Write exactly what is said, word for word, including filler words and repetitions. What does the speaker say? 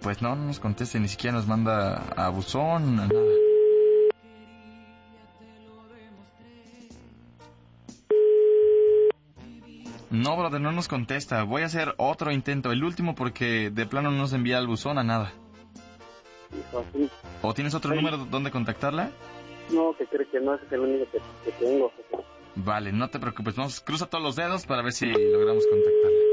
pues no, no nos contesta, ni siquiera nos manda a buzón, nada. No, brother, no nos contesta. Voy a hacer otro intento, el último, porque de plano no nos envía al buzón a nada. Hijo, sí. ¿O tienes otro Ay. número donde contactarla? No, que cree que no, ese es el único que, que tengo. Vale, no te preocupes, nos cruza todos los dedos para ver si logramos contactarla.